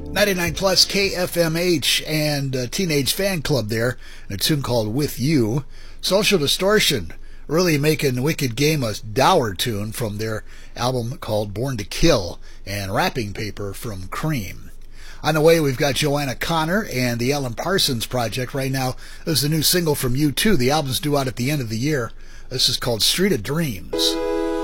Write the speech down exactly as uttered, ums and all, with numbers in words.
ninety-nine plus K F M H and uh, Teenage Fan Club there, and a tune called With You. Social Distortion, really making Wicked Game a dour tune from their album called Born to Kill, and Wrapping Paper from Cream. On the way, we've got Joanna Connor and the Alan Parsons Project. Right now, this is a new single from U two. The album's due out at the end of the year. This is called Street of Dreams.